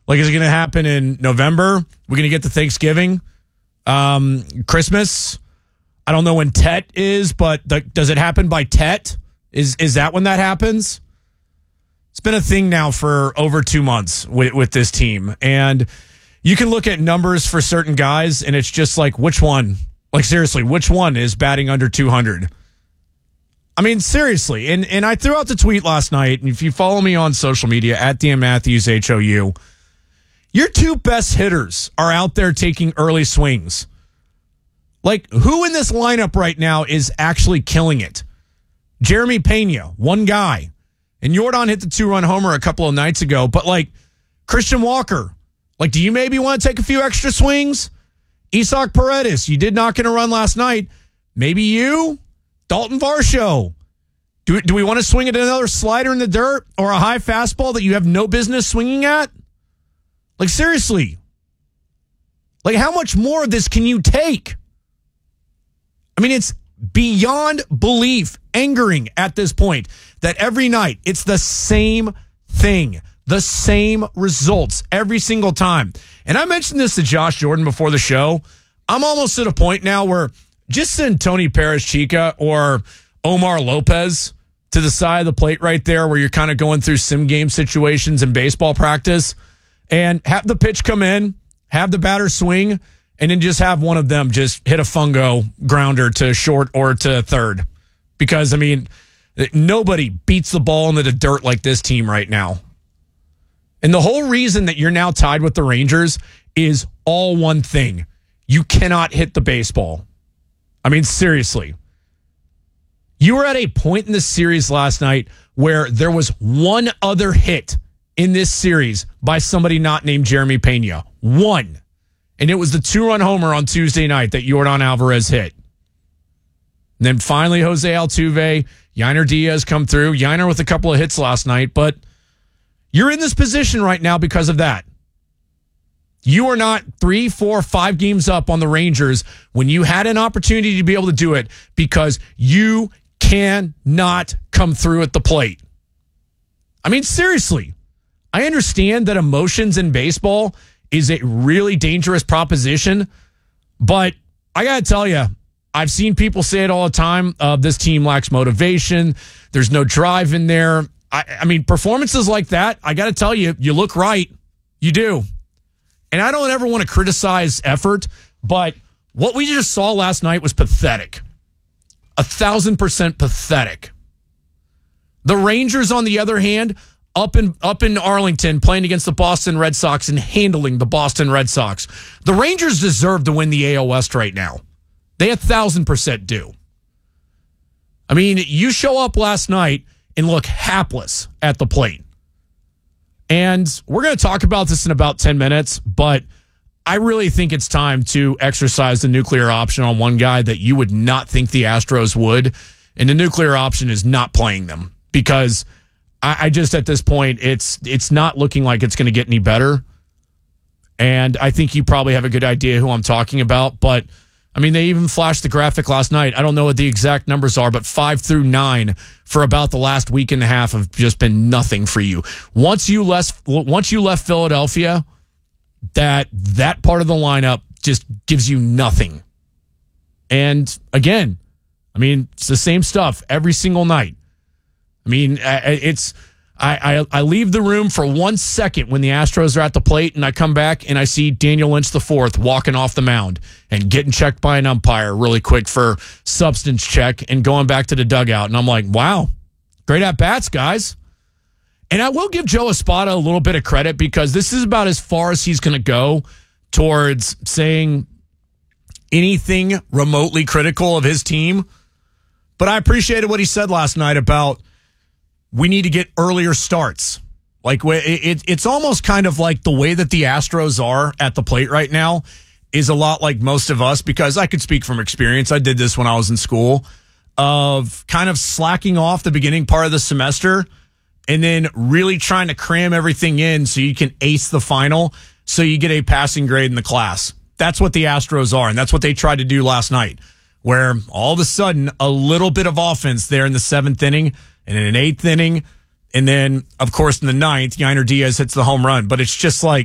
Like, is it going to happen in November? We're going to get to Thanksgiving, Christmas. I don't know when Tet is, but does it happen by Tet? Is that when that happens? It's been a thing now for over 2 months with this team. And you can look at numbers for certain guys, and it's just like, which one? Like, seriously, which one is batting under 200? I mean, seriously. And I threw out the tweet last night, and if you follow me on social media, at Dan Matthews, HOU, your two best hitters are out there taking early swings. Like, who in this lineup right now is actually killing it? Jeremy Pena, one guy. And Jordan hit the 2-run homer a couple of nights ago. But, like, Christian Walker, like, do you maybe want to take a few extra swings? Isaac Paredes, you did knock in a run last night. Maybe you? Dalton Varsho. Do we want to swing at another slider in the dirt or a high fastball that you have no business swinging at? Like, seriously. Like, how much more of this can you take? I mean, it's beyond belief, angering at this point, that every night it's the same thing, the same results every single time. And I mentioned this to Josh Jordan before the show. I'm almost at a point now where just send Tony Perez-Chica or Omar Lopez to the side of the plate right there where you're kind of going through sim game situations in baseball practice and have the pitch come in, have the batter swing, and then just have one of them just hit a fungo grounder to short or to third. Because, I mean, nobody beats the ball into the dirt like this team right now. And the whole reason that you're now tied with the Rangers is all one thing. You cannot hit the baseball. I mean, seriously. You were at a point in the series last night where there was one other hit in this series by somebody not named Jeremy Pena. One. And it was the 2-run homer on Tuesday night that Yordan Alvarez hit. And then finally, Jose Altuve, Yainer Diaz come through. Yainer with a couple of hits last night, but you're in this position right now because of that. You are not 3, 4, 5 games up on the Rangers when you had an opportunity to be able to do it because you cannot come through at the plate. I mean, seriously, I understand that emotions in baseball is a really dangerous proposition, but I got to tell you, I've seen people say it all the time. This team lacks motivation. There's no drive in there. I mean, performances like that, I got to tell you, you look right. You do. And I don't ever want to criticize effort, but what we just saw last night was pathetic. 1,000% pathetic. The Rangers, on the other hand, up in Arlington, playing against the Boston Red Sox and handling the Boston Red Sox. The Rangers deserve to win the AL West right now. They 1,000% do. I mean, you show up last night and look hapless at the plate. And we're going to talk about this in about 10 minutes, but I really think it's time to exercise the nuclear option on one guy that you would not think the Astros would. And the nuclear option is not playing them because I just, at this point, it's not looking like it's going to get any better. And I think you probably have a good idea who I'm talking about. But, I mean, they even flashed the graphic last night. I don't know what the exact numbers are, but 5 through 9 for about the last week and a half have just been nothing for you. Once you left Philadelphia, that part of the lineup just gives you nothing. And, again, I mean, it's the same stuff every single night. I mean, I leave the room for 1 second when the Astros are at the plate, and I come back and I see Daniel Lynch IV walking off the mound and getting checked by an umpire really quick for substance check and going back to the dugout. And I'm like, wow, great at-bats, guys. And I will give Joe Espada a little bit of credit because this is about as far as he's going to go towards saying anything remotely critical of his team. But I appreciated what he said last night about we need to get earlier starts. Like, it's almost kind of like the way that the Astros are at the plate right now is a lot like most of us, because I could speak from experience. I did this when I was in school, of kind of slacking off the beginning part of the semester and then really trying to cram everything in so you can ace the final so you get a passing grade in the class. That's what the Astros are, and that's what they tried to do last night, where all of a sudden a little bit of offense there in the 7th inning and in an 8th inning, and then, of course, in the 9th, Yainer Diaz hits the home run. But it's just like,